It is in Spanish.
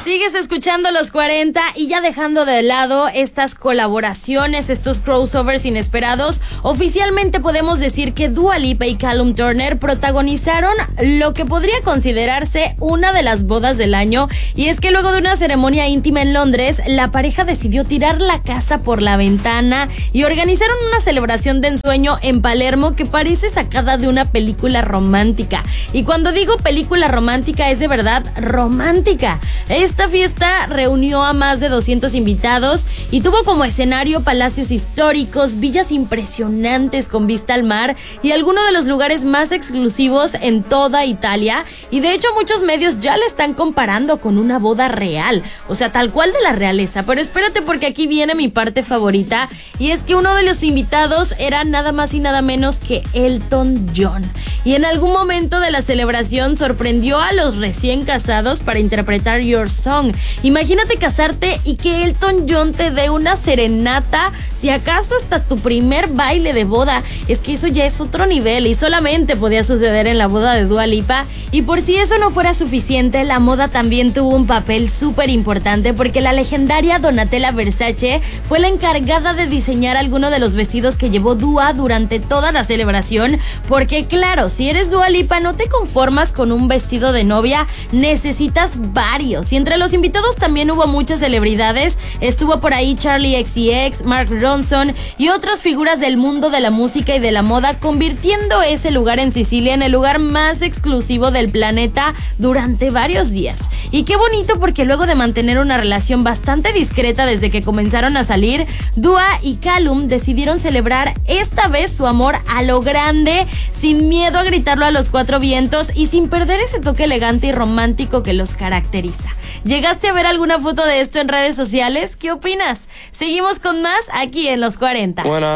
Sigues escuchando Los 40 y ya dejando de lado estas colaboraciones, estos crossovers inesperados, oficialmente podemos decir que Dua Lipa y Callum Turner protagonizaron lo que podría considerarse una de las bodas del año, y es que luego de una ceremonia íntima en Londres, la pareja decidió tirar la casa por la ventana y organizaron una celebración de ensueño en Palermo que parece sacada de una película romántica. Y cuando digo película romántica es de verdad romántica. Esta fiesta reunió a más de 200 invitados y tuvo como escenario palacios históricos, villas impresionantes con vista al mar y algunos de los lugares más exclusivos en toda Italia. Y de hecho muchos medios ya le están comparando con una boda real, o sea, tal cual de la realeza. Pero espérate, porque aquí viene mi parte favorita, y es que uno de los invitados era nada más y nada menos que Elton John. Y en algún momento de la celebración sorprendió a los recién casados para interpretar Your Song. Imagínate casarte y que Elton John te dé una serenata, si acaso hasta tu primer baile de boda. Es que eso ya es otro nivel y solamente podía suceder en la boda de Dua Lipa. Y por si eso no fuera suficiente, la moda también tuvo un papel súper importante, porque la legendaria Donatella Versace fue la encargada de diseñar algunos de los vestidos que llevó Dua durante toda la celebración. Porque claro, si eres Dua Lipa no te conformas con un vestido de novia, necesitas varios. Y entre los invitados también hubo muchas celebridades. Estuvo por ahí Charlie XCX, Mark Ronson y otras figuras del mundo de la música y de la moda, convirtiendo ese lugar en Sicilia en el lugar más exclusivo del planeta durante varios días. Y qué bonito, porque luego de mantener una relación bastante discreta desde que comenzaron a salir, Dua y Callum decidieron celebrar esta vez su amor a lo grande, sin miedo a gritarlo a los cuatro vientos y sin perder ese toque elegante y romántico que los caracteriza. ¿Llegaste a ver alguna foto de esto en redes sociales? ¿Qué opinas? Seguimos con más aquí en Los 40.